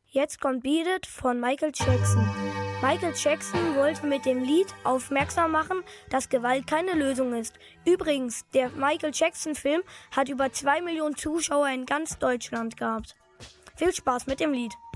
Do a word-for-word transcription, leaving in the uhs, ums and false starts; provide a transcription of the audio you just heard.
Jetzt kommt Beat It von Michael Jackson. Michael Jackson wollte mit dem Lied aufmerksam machen, dass Gewalt keine Lösung ist. Übrigens, der Michael Jackson-Film hat über zwei Millionen Zuschauer in ganz Deutschland gehabt. Viel Spaß mit dem Lied.